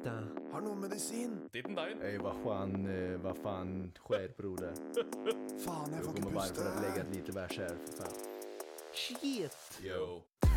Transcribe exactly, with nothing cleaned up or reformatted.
Titta. Har någon medicin? Titten dein. Ey, vad fan, eh, vad fan sker, broder? Fan, jag Jag får kommer inte bara för att lägga pusta. ett lite vers här, för fan. Shit. Yo.